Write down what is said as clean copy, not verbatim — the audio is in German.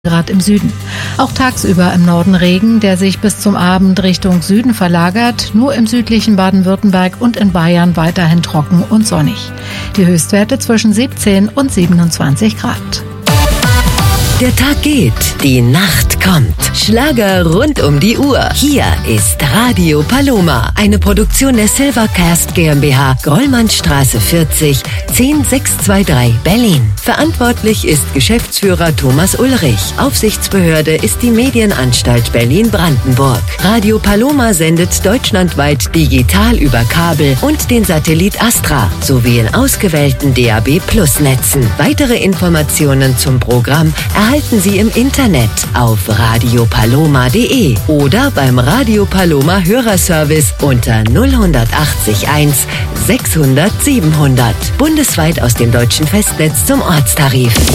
Grad im Süden. Auch tagsüber im Norden Regen, der sich bis zum Abend Richtung Süden verlagert. Nur im südlichen Baden-Württemberg und in Bayern weiterhin trocken und sonnig. Die Höchstwerte zwischen 17 und 27 Grad. Der Tag geht, die Nacht kommt. Schlager rund um die Uhr. Hier ist Radio Paloma, eine Produktion der Silvercast GmbH, Grollmannstraße 40, 10623 Berlin. Verantwortlich ist Geschäftsführer Thomas Ulrich. Aufsichtsbehörde ist die Medienanstalt Berlin-Brandenburg. Radio Paloma sendet deutschlandweit digital über Kabel und den Satellit Astra sowie in ausgewählten DAB+-Netzen. Weitere Informationen zum Programm erhalten Sie im Internet auf radiopaloma.de oder beim Radio Paloma Hörerservice unter 0180 1 600 700. Bundesweit aus dem deutschen Festnetz zum Ortstarif.